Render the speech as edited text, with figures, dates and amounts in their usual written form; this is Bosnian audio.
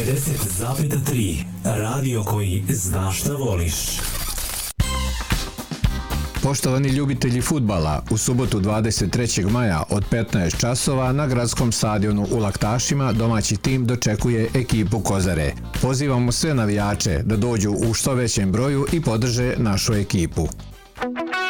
90,3 radio koji zna šta voliš. Poštovani ljubitelji fudbala, u subotu 23. maja od 15 časova na gradskom stadionu u Laktašima domaći tim dočekuje ekipu Kozare. Pozivamo sve navijače da dođu u što većem broju i podrže našu ekipu.